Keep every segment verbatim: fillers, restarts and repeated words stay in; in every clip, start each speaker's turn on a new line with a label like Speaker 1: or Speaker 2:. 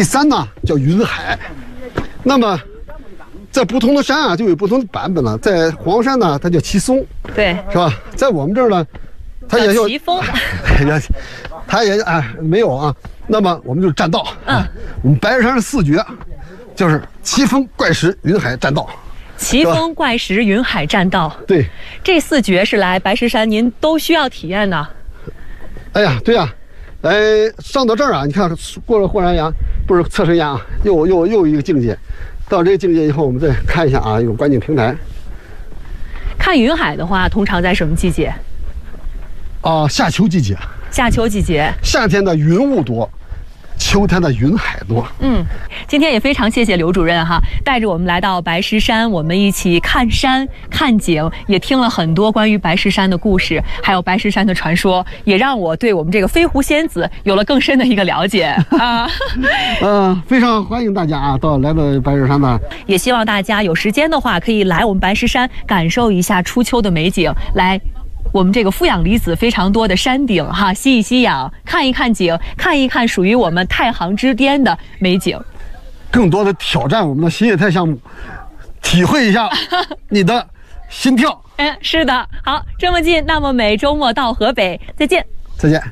Speaker 1: 第三呢叫云海。那么在不同的山啊就有不同的版本了。在黄山呢它叫奇松，
Speaker 2: 对，
Speaker 1: 是吧？在我们这儿呢，它也叫
Speaker 2: 奇峰，
Speaker 1: 也它也哎没有啊。那么我们就是栈道，嗯，我们白石山的四绝就是奇峰、怪石、云海、栈道。
Speaker 2: 奇峰、怪石、云海、栈道，
Speaker 1: 对，
Speaker 2: 这四绝是来白石山您都需要体验的。
Speaker 1: 哎呀，对呀、啊，来上到这儿啊，你看过了霍山崖，不是侧身崖，又又又一个境界。到这个境界以后，我们再看一下啊，有观景平台。
Speaker 2: 看云海的话，通常在什么季节？
Speaker 1: 啊、呃，夏秋季节。
Speaker 2: 夏秋季节，
Speaker 1: 夏天的云雾多，秋天的云海多。
Speaker 2: 嗯，今天也非常谢谢刘主任哈，带着我们来到白石山，我们一起看山看景，也听了很多关于白石山的故事，还有白石山的传说，也让我对我们这个飞狐仙子有了更深的一个了解啊。
Speaker 1: 嗯、呃，非常欢迎大家啊，到来到白石山呢，
Speaker 2: 也希望大家有时间的话，可以来我们白石山感受一下初秋的美景，来我们这个负氧离子非常多的山顶哈，吸一吸氧，看一看景，看一看属于我们太行之巅的美景，
Speaker 1: 更多的挑战我们的新业态项目，体会一下你的心跳。
Speaker 2: 嗯，是的，好，这么近那么美，周末到河北，再见，
Speaker 1: 再见。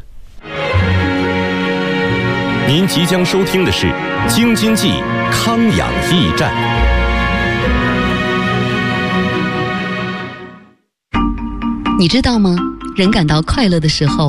Speaker 3: 您即将收听的是《京津冀康养驿站》。
Speaker 4: 你知道吗？人感到快乐的时候